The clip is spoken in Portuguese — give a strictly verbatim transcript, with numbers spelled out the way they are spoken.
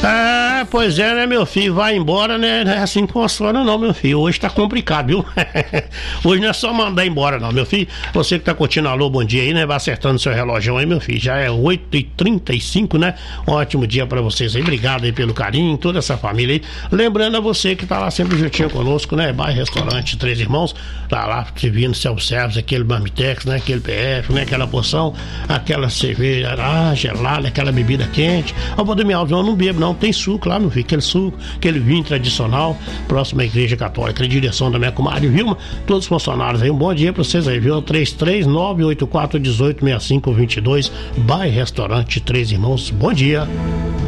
Ah, pois é, né, meu filho? Vai embora, né? Não é assim que funciona, não, meu filho. Hoje tá complicado, viu? Hoje não é só mandar embora, não, meu filho. Você que tá curtindo Alô, bom dia aí, né? Vai acertando seu relógio aí, meu filho. Já é oito e trinta e cinco, né? Um ótimo dia pra vocês aí. Obrigado aí pelo carinho, toda essa família aí. Lembrando a você que tá lá sempre juntinho conosco, né? Bar Restaurante Três Irmãos. Tá lá servindo self-service, aquele marmitex, né? Aquele P F, né? Aquela porção, aquela cerveja ah, gelada, aquela bebida quente. Ó, Valdemir Alves, eu não bebo, não. Tem suco lá, meu filho, aquele suco, aquele vinho tradicional, próximo à Igreja Católica, de direção da minha comadre Vilma, todos os funcionários aí, um bom dia pra vocês aí, viu? três três nove oito quatro um oito seis cinco dois dois, Bar Restaurante Três Irmãos, bom dia.